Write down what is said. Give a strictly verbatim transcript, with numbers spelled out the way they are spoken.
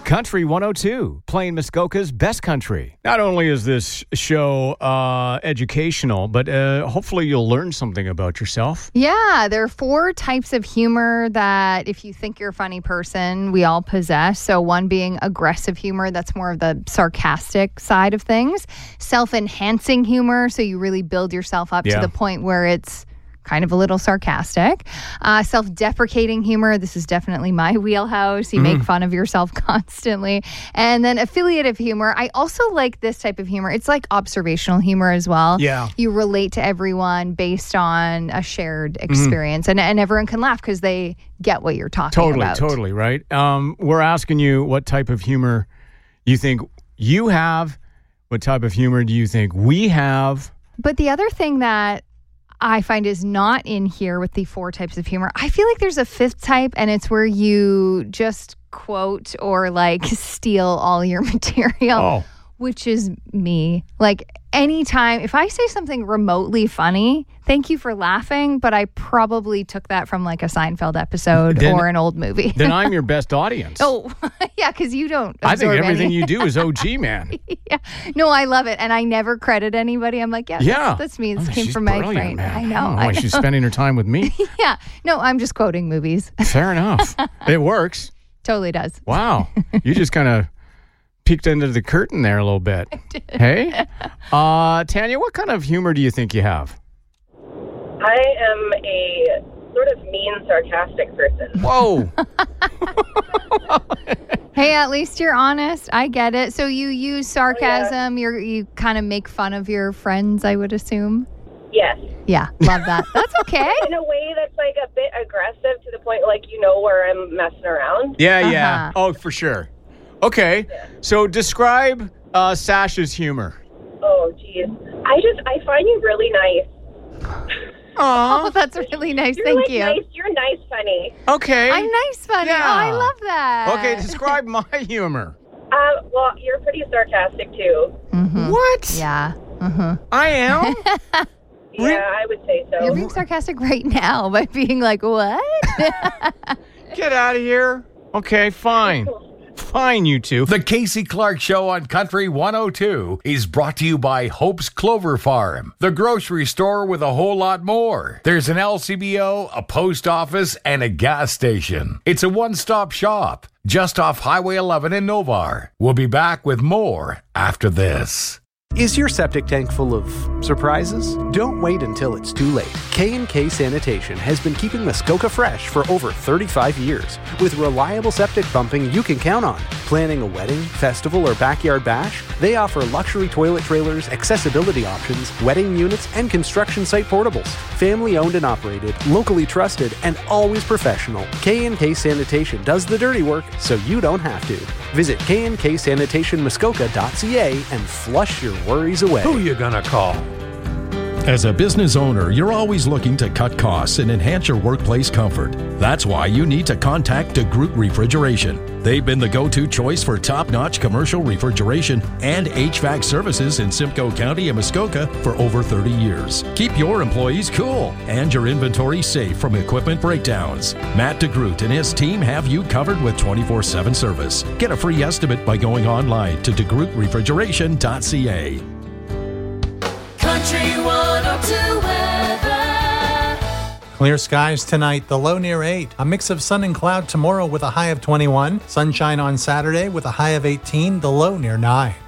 Country one oh two, playing Muskoka's best country. Not only is this show uh, educational, but uh, hopefully you'll learn something about yourself. Yeah, there are four types of humor that if you think you're a funny person, we all possess. So one being aggressive humor, that's more of the sarcastic side of things. Self-enhancing humor, so you really build yourself up Yeah. to the point where it's kind of a little sarcastic. Uh, self-deprecating humor. This is definitely my wheelhouse. You Mm-hmm. make fun of yourself constantly. And then affiliative humor. I also like this type of humor. It's like observational humor as well. Yeah. You relate to everyone based on a shared experience. And, and everyone can laugh because they get what you're talking Totally, about. totally, right? Um, we're asking you what type of humor you think you have. What type of humor do you think we have? But the other thing that I find is not in here with the four types of humor. I feel like there's a fifth type, and it's where you just quote or like steal all your material, Oh. which is me. Like anytime, if I say something remotely funny, thank you for laughing, but I probably took that from like a Seinfeld episode Then- or an old movie. Then I'm your best audience. Oh, yeah, because you don't I think absorb everything any. you do is O G, man. Yeah. No, I love it. And I never credit anybody. I'm like, yeah, Yeah. that's, that's me. This Oh, came she's from my brilliant, brain. man. I know. don't know I why know. she's spending her time with me. Yeah. No, I'm just quoting movies. Fair enough. It works. Totally does. Wow. You just kind of peeked under the curtain there a little bit. Hey? Uh, Tanya, what kind of humor do you think you have? I am a sort of mean, sarcastic person. Whoa. Hey, at least you're honest. I get it. So you use sarcasm. You're, you kind of make fun of your friends, I would assume. Yes. Yeah. Love that. That's okay. In a way that's like a bit aggressive to the point like you know where I'm messing around. Yeah, yeah. Uh-huh. Oh, for sure. Okay. So describe uh, Sasha's humor. Oh, geez. I just, I find you really nice. Oh, that's really nice. You're Thank like you. nice. You're nice, funny. Okay. I'm nice, funny. Yeah. Oh, I love that. Okay, describe my humor. Uh, well, you're pretty sarcastic, too. Mhm. What? Yeah. Uh-huh. I am? Re- Yeah, I would say so. You're being sarcastic right now by being like, what? Get out of here. Okay, fine. Fine, you two. The Casey Clark Show on Country one oh two is brought to you by Hope's Clover Farm, the grocery store with a whole lot more. There's an L C B O, a post office, and a gas station. It's a one-stop shop just off Highway eleven in Novar. We'll be back with more after this. Is your septic tank full of surprises? Don't wait until it's too late. K and K Sanitation has been keeping Muskoka fresh for over thirty-five years. With reliable septic pumping you can count on. Planning a wedding, festival, or backyard bash? They offer luxury toilet trailers, accessibility options, wedding units, and construction site portables. Family owned and operated, locally trusted, and always professional. K and K Sanitation does the dirty work so you don't have to. Visit k and k sanitation muskoka dot c a and flush your worries away. Who you gonna call? As a business owner, you're always looking to cut costs and enhance your workplace comfort. That's why you need to contact DeGroot Refrigeration. They've been the go-to choice for top-notch commercial refrigeration and H V A C services in Simcoe County and Muskoka for over thirty years. Keep your employees cool and your inventory safe from equipment breakdowns. Matt DeGroot and his team have you covered with twenty-four seven service. Get a free estimate by going online to de groot refrigeration dot c a. Country one oh two weather. Clear skies tonight, the low near eight. A mix of sun and cloud tomorrow with a high of twenty-one. Sunshine on Saturday with a high of eighteen, the low near nine.